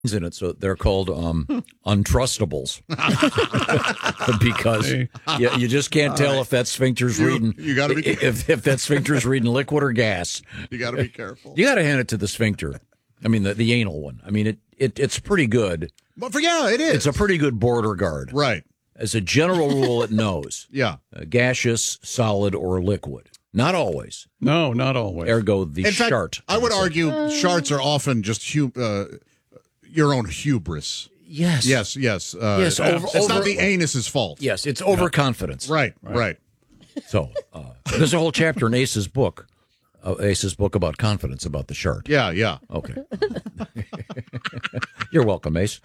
in it, so they're called untrustables because you just can't tell if that sphincter's reading. You got to be if that sphincter's reading liquid or gas. You got to be careful. You got to hand it to the sphincter. I mean, the anal one. I mean, it's pretty good. But it is. It's a pretty good border guard, right? As a general rule, it knows. Yeah, gaseous, solid, or liquid. Not always. No, not always. Ergo, the shart. Fact, I would argue sharts are often just your own hubris. Yes. Yes. Yes. It's not the anus's fault. Yes, it's overconfidence. Right. So there's a whole chapter in Ace's book about confidence about the shart. Yeah. Okay. You're welcome, Ace.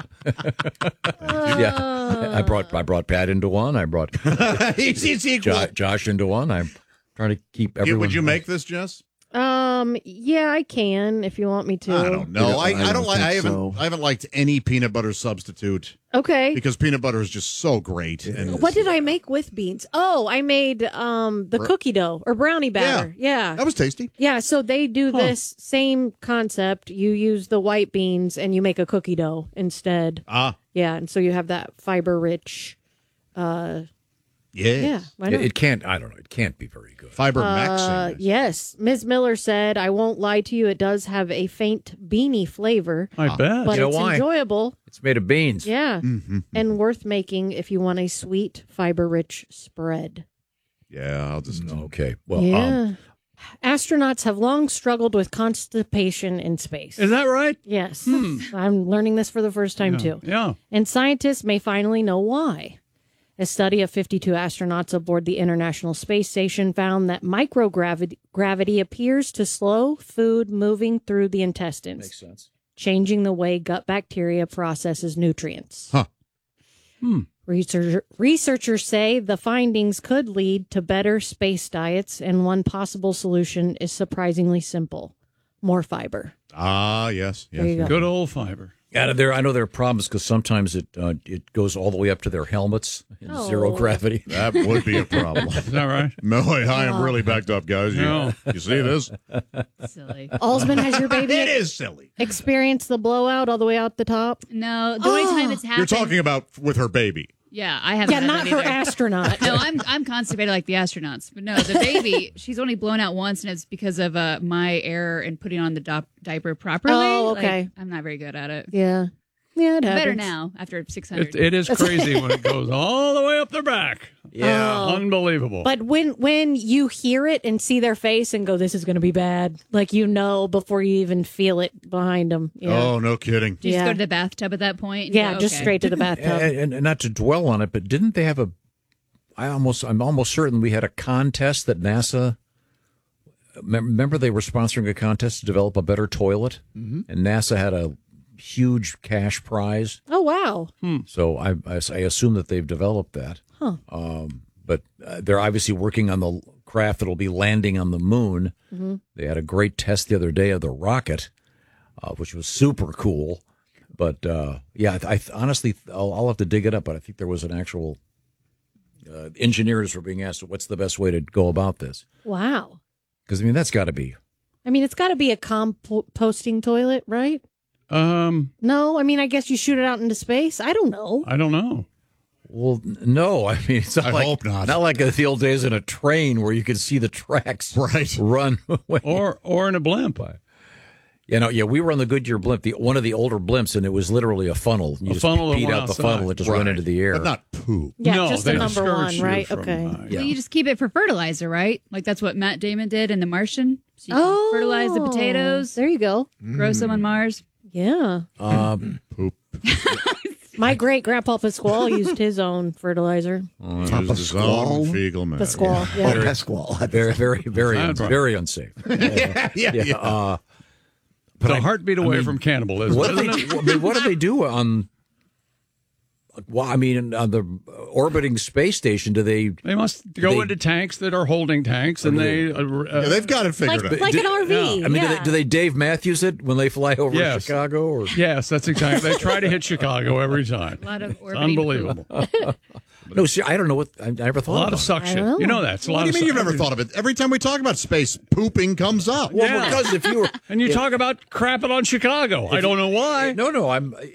Yeah, I brought Pat into one. I brought Josh into one. I'm trying to keep everyone. Would you make this, Jess? Yeah, I can if you want me to. I don't know. I haven't liked any peanut butter substitute. Okay. Because peanut butter is just so great. And what did I make with beans? Oh, I made the cookie dough or brownie batter. Yeah. That was tasty. Yeah, so they do this same concept. You use the white beans and you make a cookie dough instead. Yeah, and so you have that fiber rich Yeah, why not? It can't. I don't know. It can't be very good. Fiber maxing. Yes, Ms. Miller said, "I won't lie to you. It does have a faint beanie flavor. I bet, but you know it's why? Enjoyable. It's made of beans. Yeah, and worth making if you want a sweet, fiber-rich spread. Yeah, I'll just okay. Well, yeah." Astronauts have long struggled with constipation in space. Is that right? Yes. I'm learning this for the first time, too. Yeah. And scientists may finally know why. A study of 52 astronauts aboard the International Space Station found that microgravity appears to slow food moving through the intestines. Makes sense. Changing the way gut bacteria processes nutrients. Huh. Researchers say the findings could lead to better space diets, and one possible solution is surprisingly simple: more fiber. Yes. There you go. Good old fiber. Yeah, I know there are problems because sometimes it goes all the way up to their helmets in zero gravity. That would be a problem. Is that right? No, I am really backed up, guys. You see this? Silly. Alsman, has your baby It is silly. experienced the blowout all the way out the top? No, the only time it's happened. You're talking about with her baby. Yeah, I haven't. Yeah, had not that her either. astronaut. No, I'm constipated like the astronauts. But no, the baby, she's only blown out once, and it's because of my error in putting on the diaper properly. Oh, okay. Like, I'm not very good at it. Yeah. Yeah, it happens. Better now after 600. It is crazy when it goes all the way up their back. Yeah. Unbelievable. But when you hear it and see their face and go, this is going to be bad, like before you even feel it behind them. Yeah. Oh, no kidding. Do you just go to the bathtub at that point? And Yeah, go, just okay. straight to the bathtub. And not to dwell on it, but didn't they have I'm almost certain we had a contest that NASA. Remember, they were sponsoring a contest to develop a better toilet, and NASA had a huge cash prize. Oh, wow. So I assume that they've developed that. Huh. But they're obviously working on the craft that'll be landing on the moon. Mm-hmm. They had a great test the other day of the rocket, which was super cool. But I honestly, I'll have to dig it up. But I think there was an actual engineers were being asked, what's the best way to go about this? Wow. Because that's got to be. It's got to be a composting toilet, right? No, I guess you shoot it out into space. I don't know. I don't know. Well, no. It's not I hope not. Not like the old days in a train where you could see the tracks run. Or in a blimp. We were on the Goodyear blimp, one of the older blimps, and it was literally a funnel. You funnel that peed went out the outside. funnel, it just went into the air. But not poop. Yeah, No, just they the number discourage one, you right? from, Okay. Well, you just keep it for fertilizer, right? Like that's what Matt Damon did in The Martian. So you can fertilize the potatoes, There you go. grow some on Mars. Yeah. Poop. My great grandpa Pasquale used his own fertilizer. His own fecal matter. Pasquale. Yeah. Pasquale. Very, very, very, very unsafe. Yeah. But a heartbeat away from cannibalism. What do they do on? Well, on the orbiting space station, do they? They must go into tanks that are holding tanks, and they. Yeah, they've got it figured out. Like an RV. I mean, yeah. do they Dave Matthews it when they fly over Yes. Chicago? Or Yes, that's exactly. They try to hit Chicago every time. A lot of It's orbiting unbelievable. no, see, I don't know what I never A thought. lot about of it. suction. I don't know. You know that. It's a lot What do of you mean you've suction. never thought of it? Every time we talk about space, pooping comes up. Well, Yeah. because if you were And you talk about crapping on Chicago. I don't know why. no, I'm